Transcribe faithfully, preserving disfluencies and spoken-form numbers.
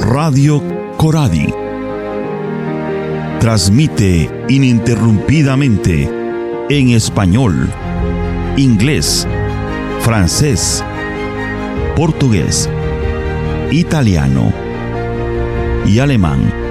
Radio Coradi. Transmite ininterrumpidamente en español, inglés, francés, portugués, italiano y alemán.